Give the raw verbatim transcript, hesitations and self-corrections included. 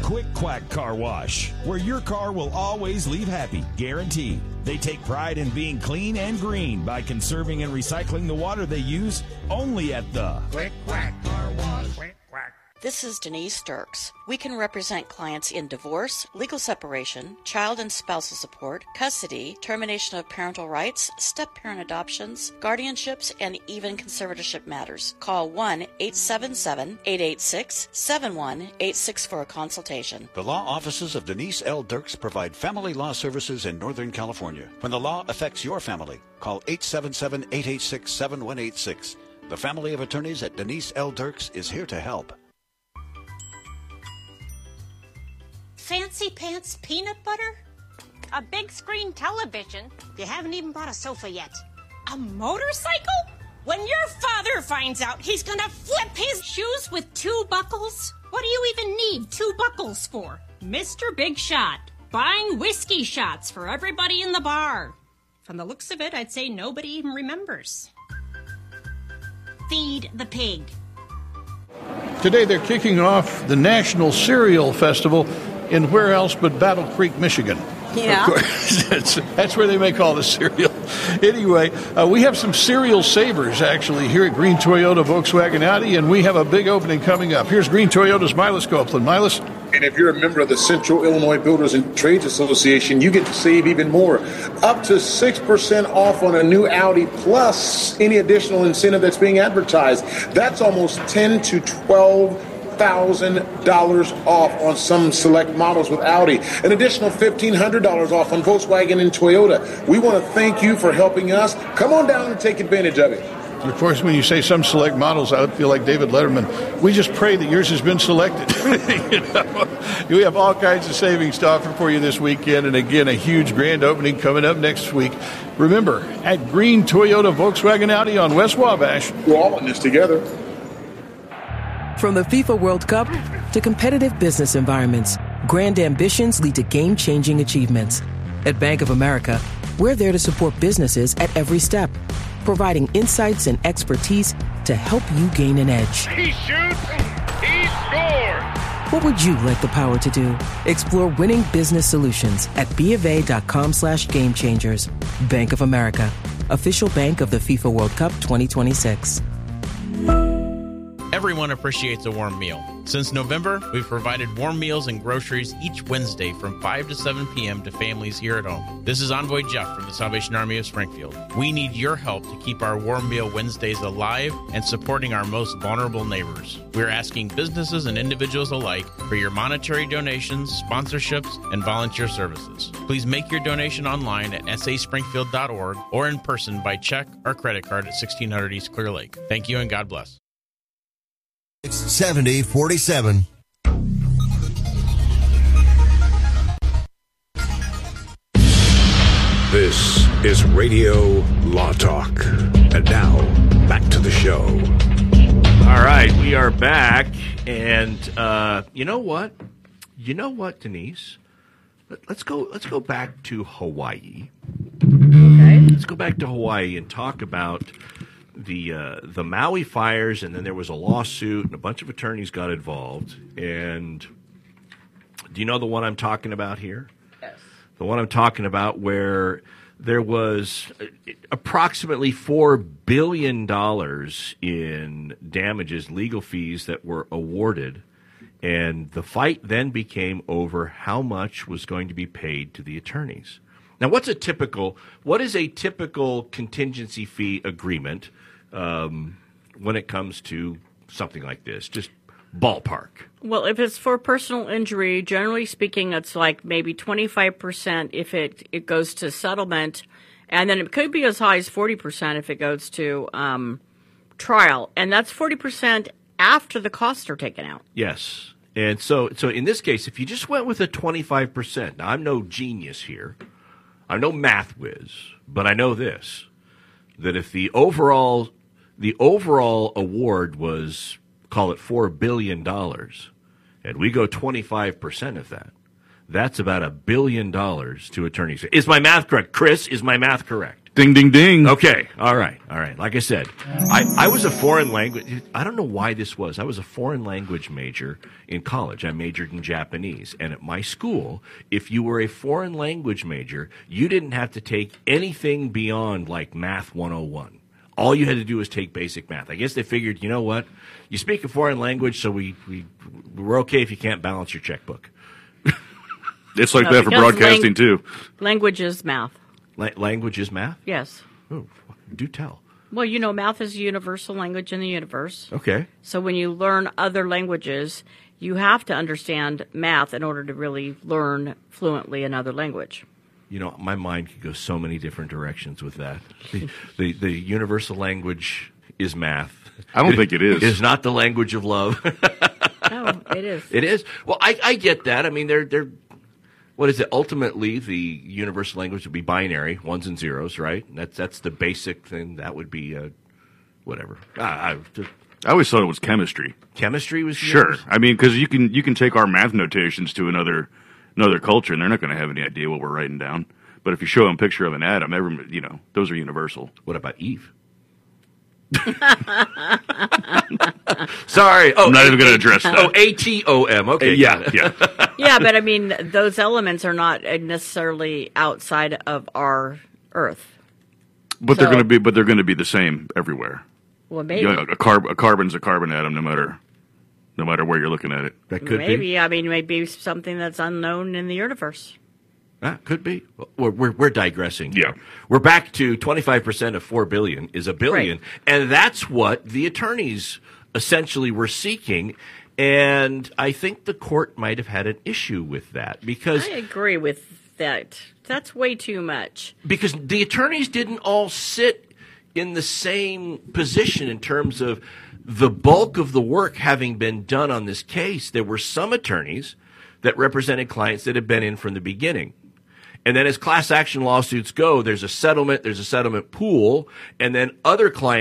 Quick Quack Car Wash, where your car will always leave happy, guaranteed. They take pride in being clean and green by conserving and recycling the water they use only at the Quick Quack Car Wash. Quick Quack. This is Denise Dirks. We can represent clients in divorce, legal separation, child and spousal support, custody, termination of parental rights, step-parent adoptions, guardianships, and even conservatorship matters. Call one eight seven seven, eight eight six, seven one eight six for a consultation. The law offices of Denise L. Dirks provide family law services in Northern California. When the law affects your family, call eight seven seven, eight eight six, seven one eight six. The family of attorneys at Denise L. Dirks is here to help. Fancy pants peanut butter? A big screen television. You haven't even bought a sofa yet. A motorcycle? When your father finds out, he's gonna flip his shoes with two buckles? What do you even need two buckles for? Mister Big Shot, buying whiskey shots for everybody in the bar. From the looks of it, I'd say nobody even remembers. Feed the pig. Today they're kicking off the National Cereal Festival in where else but Battle Creek, Michigan. Yeah. Of course, that's, that's where they make all the cereal. Anyway, uh, we have some cereal savers, actually, here at Green Toyota Volkswagen Audi, and we have a big opening coming up. Here's Green Toyota's Milas Copeland. Milas? And if you're a member of the Central Illinois Builders and Trades Association, you get to save even more. Up to six percent off on a new Audi, plus any additional incentive that's being advertised. That's almost ten to twelve thousand dollars off on some select models with Audi. An additional fifteen hundred dollars off on Volkswagen and Toyota. We want to thank you for helping us. Come on down and take advantage of it. Of course, when you say some select models, I feel like David Letterman. We just pray that yours has been selected. You know, we have all kinds of savings to offer for you this weekend. And again, a huge grand opening coming up next week. Remember, at Green Toyota Volkswagen Audi on West Wabash. We're all in this together. From the FIFA World Cup to competitive business environments, grand ambitions lead to game-changing achievements. At Bank of America, we're there to support businesses at every step, providing insights and expertise to help you gain an edge. He shoots, he scores! What would you like the power to do? Explore winning business solutions at BofA.com slash game changers. Bank of America, official bank of the FIFA World Cup twenty twenty-six. Everyone appreciates a warm meal. Since November, we've provided warm meals and groceries each Wednesday from five to seven p.m. to families here at home. This is Envoy Jeff from the Salvation Army of Springfield. We need your help to keep our Warm Meal Wednesdays alive and supporting our most vulnerable neighbors. We're asking businesses and individuals alike for your monetary donations, sponsorships, and volunteer services. Please make your donation online at s a springfield dot org or in person by check or credit card at sixteen hundred East Clear Lake. Thank you and God bless. It's seventy forty-seven. This is Radio Law Talk. And now, back to the show. All right, we are back. And uh, you know what? You know what, Denise? Let, let's go let's go back to Hawaii. Okay. Let's go back to Hawaii and talk about the uh, the Maui fires, and then there was a lawsuit, and a bunch of attorneys got involved. And do you know the one I'm talking about here? Yes. The one I'm talking about where there was approximately four billion dollars in damages, legal fees that were awarded, and the fight then became over how much was going to be paid to the attorneys. Now, what's a typical, what is a typical contingency fee agreement um, when it comes to something like this? Just ballpark. Well, if it's for personal injury, generally speaking, it's like maybe twenty-five percent if it, it goes to settlement, and then it could be as high as forty percent if it goes to um, trial, and that's forty percent after the costs are taken out. Yes. And so, so in this case, if you just went with a twenty-five percent, now I'm no genius here. I'm no math whiz, but I know this, that if the overall the overall award was, call it four billion dollars, and we go twenty-five percent of that, that's about a billion dollars to attorneys. Is my math correct? Chris, is my math correct? Ding, ding, ding. Okay, all right, all right. Like I said, I, I was a foreign language. I don't know why this was. I was a foreign language major in college. I majored in Japanese. And at my school, if you were a foreign language major, you didn't have to take anything beyond like Math one oh one. All you had to do was take basic math. I guess they figured, you know what? You speak a foreign language, so we, we, we're okay if you can't balance your checkbook. It's like No, that for because broadcasting, lang- too. Language is math. La- language is math? Yes. Oh, do tell. Well, you know, math is a universal language in the universe. Okay. So when you learn other languages, you have to understand math in order to really learn fluently another language. You know, my mind could go so many different directions with that. The, the, the universal language is math. I don't think it is. It is not the language of love. No, it is. It is. Well, I, I get that. I mean, they're they're. What is it? Ultimately, the universal language would be binary, ones and zeros, right? That's that's the basic thing. That would be uh, whatever. I, I, I always thought it was chemistry. Chemistry was Sure. yours? I mean, because you can you can take our math notations to another another culture, and they're not going to have any idea what we're writing down. But if you show them a picture of an atom, every, you know, those are universal. What about Eve? Sorry. Oh, I'm not even going to address that. Oh, A T O M. Okay. Yeah, yeah. Yeah, but I mean, those elements are not necessarily outside of our Earth. But So- they're going to be, but they're going to be the same everywhere. Well, maybe. You know, a, carb, a carbon's a carbon atom, no matter, no matter where you're looking at it. That could maybe. be. I mean, maybe something that's unknown in the universe. Ah, could be. We're, we're, we're digressing. Yeah. We're back to twenty-five percent of four billion is a billion. Right. And that's what the attorneys essentially were seeking. And I think the court might have had an issue with that because I agree with that. That's way too much. because the attorneys didn't all sit in the same position in terms of the bulk of the work having been done on this case. There were some attorneys that represented clients that had been in from the beginning. And then as class action lawsuits go, there's a settlement, there's a settlement pool, and then other clients